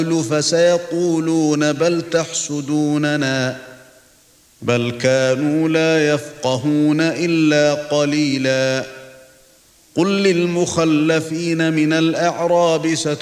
فسيقولون بل تحسدوننا بل كانوا لا يفقهون إلا قليلا قل للمخلفين من الأعراب